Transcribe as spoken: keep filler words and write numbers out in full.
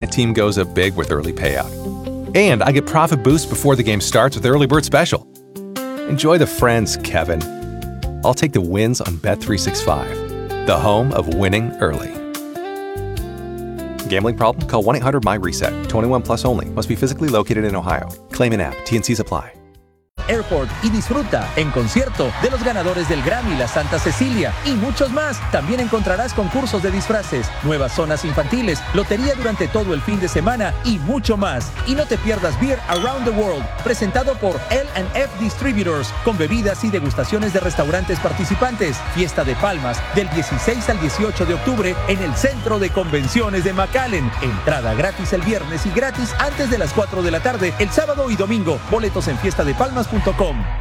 team goes up big with early payout. And I get profit boost before the game starts with Early Bird Special. Enjoy the friends, Kevin. I'll take the wins on Bet three sixty-five, the home of winning early. Gambling problem? Call one eight hundred M Y reset. twenty-one plus only. Must be physically located in Ohio. Claim in app. T N Cs apply. Airport y disfruta en concierto de los ganadores del Grammy, la Santa Cecilia y muchos más. También encontrarás concursos de disfraces, nuevas zonas infantiles, lotería durante todo el fin de semana y mucho más. Y no te pierdas Beer Around the World, presentado por L and F Distributors, con bebidas y degustaciones de restaurantes participantes. Fiesta de Palmas del dieciséis al dieciocho de octubre en el Centro de Convenciones de McAllen. Entrada gratis el viernes y gratis antes de las cuatro de la tarde el sábado y domingo. Boletos en fiesta de palmas punto com.